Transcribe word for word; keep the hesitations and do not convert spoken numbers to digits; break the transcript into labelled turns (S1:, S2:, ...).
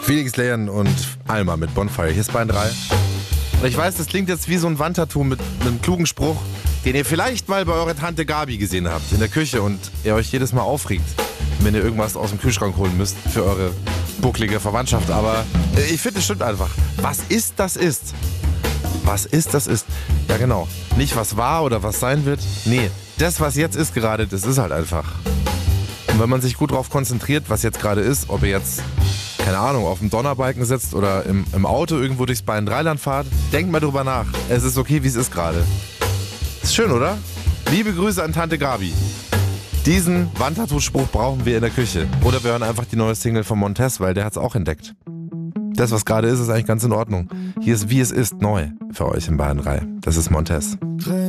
S1: Felix Lehn und Alma mit Bonfire. Hier ist Bayern drei. Und ich weiß, das klingt jetzt wie so ein Wandtattoo mit einem klugen Spruch, den ihr vielleicht mal bei eurer Tante Gabi gesehen habt in der Küche und ihr euch jedes Mal aufregt, wenn ihr irgendwas aus dem Kühlschrank holen müsst für eure bucklige Verwandtschaft. Aber ich finde, es stimmt einfach. Was ist, das ist. Was ist, das ist. Ja, genau. Nicht was war oder was sein wird. Nee, das, was jetzt ist gerade, das ist halt einfach. Und wenn man sich gut drauf konzentriert, was jetzt gerade ist, ob ihr jetzt, keine Ahnung, auf dem Donnerbalken sitzt oder im, im Auto irgendwo durchs Bayern drei Land fahrt, denkt mal drüber nach. Es ist okay, wie es ist gerade. Ist schön, oder? Liebe Grüße an Tante Gabi. Diesen Wandtattoo-Spruch brauchen wir in der Küche. Oder wir hören einfach die neue Single von Montez, weil der hat es auch entdeckt. Das, was gerade ist, ist eigentlich ganz in Ordnung. Hier ist Wie es ist neu für euch in Bayern drei. Das ist Montez.